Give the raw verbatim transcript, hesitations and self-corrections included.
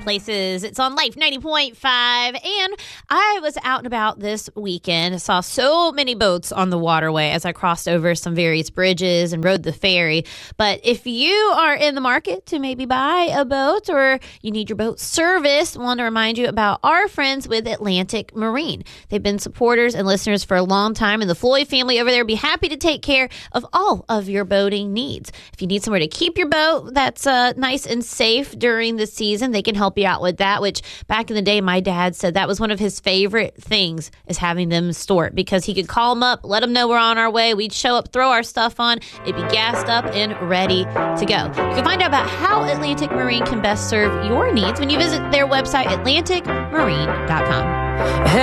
places. It's on Life ninety point five. And I was out and about this weekend. I saw so many boats on the waterway as I crossed over some various bridges and rode the ferry. But if you are in the market to maybe buy a boat or you need your boat serviced, I want to remind you about our friends with Atlantic Marine. They've been supporters and listeners for a long time, and the Floyd family over there be happy to take care of all of your boating needs. If you need somewhere to keep your boat that's uh, nice and safe during the season, they can help you out with that, which back in the day, my dad said that was one of his favorite things is having them store it because he could call them up, let them know we're on our way. We'd show up, throw our stuff on. It'd be gassed up and ready to go. You can find out about how Atlantic Marine can best serve your needs when you visit their website, atlantic marine dot com.